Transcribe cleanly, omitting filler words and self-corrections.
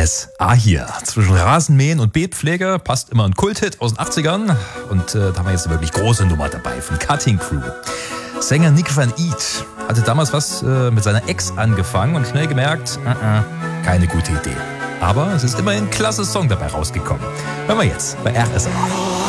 RSA hier. Zwischen Rasenmähen und Beetpflege passt immer ein Kulthit aus den 80ern. Und da haben wir jetzt eine wirklich große Nummer dabei von Cutting Crew. Sänger Nick van Eat hatte damals was mit seiner Ex angefangen und schnell gemerkt, keine gute Idee. Aber es ist immerhin ein klasse Song dabei rausgekommen. Hören wir jetzt bei RSA.